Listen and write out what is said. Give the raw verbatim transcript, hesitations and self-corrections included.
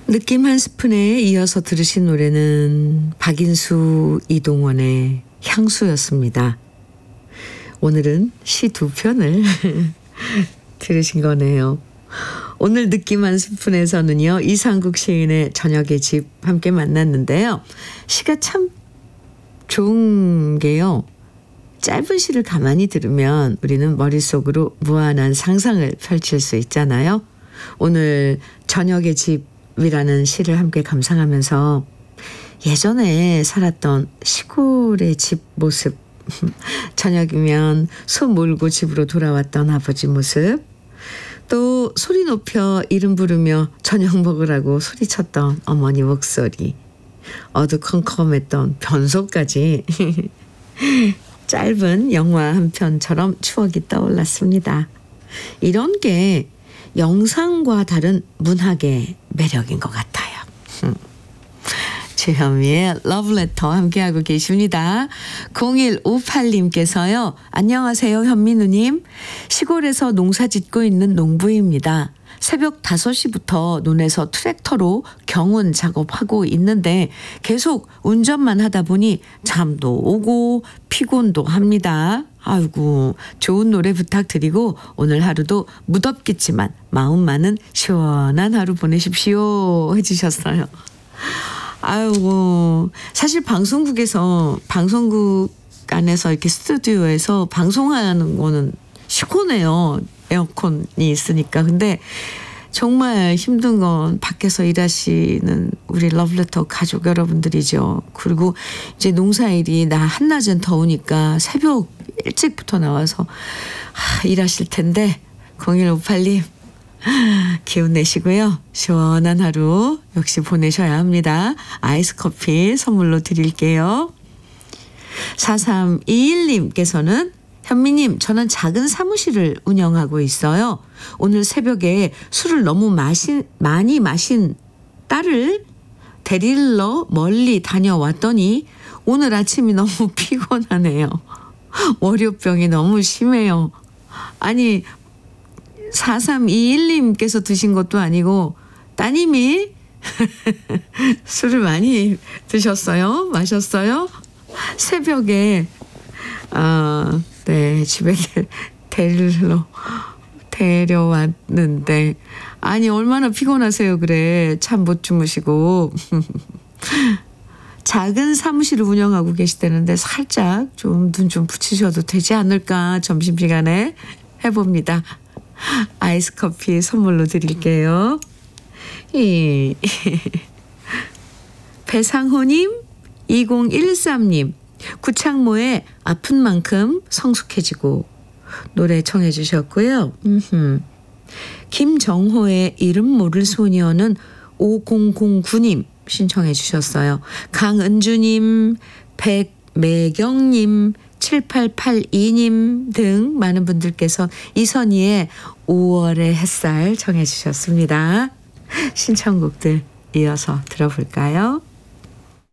느낌 한 스푼에 이어서 들으신 노래는 박인수 이동원의 향수였습니다. 오늘은 시 두 편을 들으신 거네요. 오늘 느낌 한 스푼에서는요, 이상국 시인의 저녁의 집 함께 만났는데요. 시가 참 좋은 게요, 짧은 시를 가만히 들으면 우리는 머릿속으로 무한한 상상을 펼칠 수 있잖아요. 오늘 저녁의 집이라는 시를 함께 감상하면서 예전에 살았던 시골의 집 모습, 저녁이면 소 몰고 집으로 돌아왔던 아버지 모습, 또 소리 높여 이름 부르며 저녁 먹으라고 소리쳤던 어머니 목소리, 어두컴컴했던 변소까지 짧은 영화 한 편처럼 추억이 떠올랐습니다. 이런 게 영상과 다른 문학의 매력인 것 같아요. 주현미의 러브레터 함께하고 계십니다. 공일오팔님께서요. 안녕하세요, 현민우님. 시골에서 농사 짓고 있는 농부입니다. 새벽 다섯 시부터 논에서 트랙터로 경운 작업하고 있는데 계속 운전만 하다 보니 잠도 오고 피곤도 합니다. 아이고, 좋은 노래 부탁드리고 오늘 하루도 무덥겠지만 마음만은 시원한 하루 보내십시오 해주셨어요. 아이고, 사실 방송국에서 방송국 안에서 이렇게 스튜디오에서 방송하는 거는 시원해요. 에어컨이 있으니까. 근데 정말 힘든 건 밖에서 일하시는 우리 러브레터 가족 여러분들이죠. 그리고 이제 농사일이 나 한낮은 더우니까 새벽 일찍부터 나와서 하, 일하실 텐데 공일오팔님 기운 내시고요. 시원한 하루 역시 보내셔야 합니다. 아이스 커피 선물로 드릴게요. 사삼이일님께서는 현미님, 저는 작은 사무실을 운영하고 있어요. 오늘 새벽에 술을 너무 마신, 많이 마신 딸을 데리러 멀리 다녀왔더니 오늘 아침이 너무 피곤하네요. 월요병이 너무 심해요. 아니, 사삼이일님께서 드신 것도 아니고 따님이 술을 많이 드셨어요? 마셨어요? 새벽에 아, 네, 집에 데리러 데려왔는데 아니 얼마나 피곤하세요. 그래, 참 못 주무시고 작은 사무실을 운영하고 계시다는데 살짝 좀 눈 좀 붙이셔도 되지 않을까 점심시간에 해봅니다. 아이스 커피 선물로 드릴게요. 이 배상호님, 이공일삼님, 구창모의 아픈 만큼 성숙해지고 노래 청해 주셨고요. 음흠. 김정호의 이름 모를 소녀는 오공공구님 신청해 주셨어요. 강은주님, 백매경님, 칠팔팔이님 등 많은 분들께서 이선희의 오월의 햇살 청해 주셨습니다. 신청곡들 이어서 들어볼까요?